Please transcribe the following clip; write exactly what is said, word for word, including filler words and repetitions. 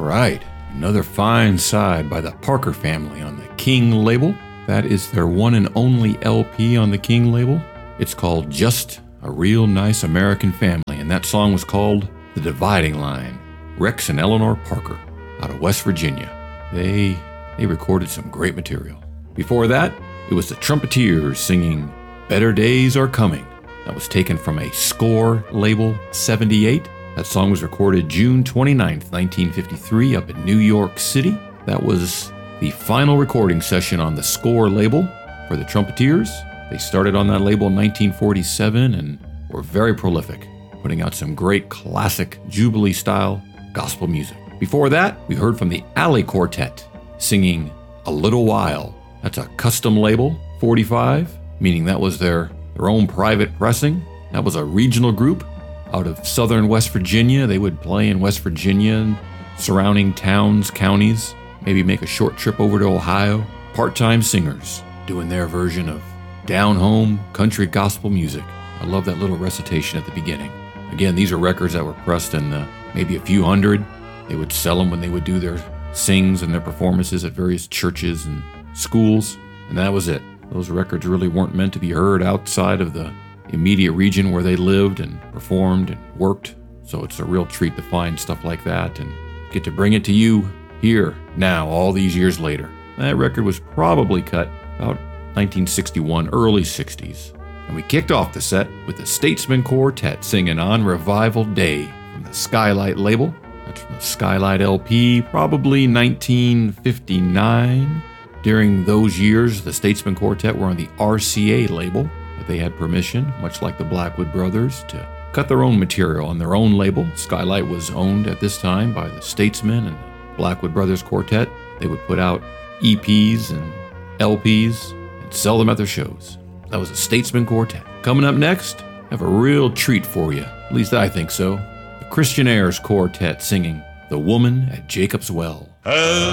right, another fine side by the Parker family on the King label. That is their one and only L P on the King label. It's called Just a Real Nice American Family, and that song was called The Dividing Line. Rex and Eleanor Parker out of West Virginia. They they recorded some great material. Before that, it was the Trumpeters singing Better Days Are Coming. That was taken from a Score label seventy-eight. That song was recorded June twenty-ninth, nineteen fifty-three up in New York City. That was the final recording session on the Score label for the Trumpeters. They started on that label in nineteen forty-seven and were very prolific, putting out some great classic Jubilee-style gospel music. Before that, we heard from the Alley Quartet singing A Little While. That's a custom label, forty-five, meaning that was their, their own private pressing. That was a regional group out of southern West Virginia. They would play in West Virginia and surrounding towns, counties, maybe make a short trip over to Ohio. Part-time singers doing their version of down-home country gospel music. I love that little recitation at the beginning. Again, these are records that were pressed in the, maybe a few hundred. They would sell them when they would do their sings and their performances at various churches and schools, and that was it. Those records really weren't meant to be heard outside of the immediate region where they lived and performed and worked, so it's a real treat to find stuff like that and get to bring it to you here, now, all these years later. That record was probably cut about nineteen sixty-one, early sixties. And we kicked off the set with the Statesman Quartet singing On Revival Day from the Skylight label. That's from the Skylight L P, probably nineteen fifty-nine. During those years, the Statesman Quartet were on the R C A label, but they had permission, much like the Blackwood Brothers, to cut their own material on their own label. Skylight was owned at this time by the Statesman and the Blackwood Brothers Quartet. They would put out E Ps and L Ps and sell them at their shows. That was a Statesman Quartet. Coming up next, I have a real treat for you. At least I think so. The Christian Airs Quartet singing The Woman at Jacob's Well. Uh.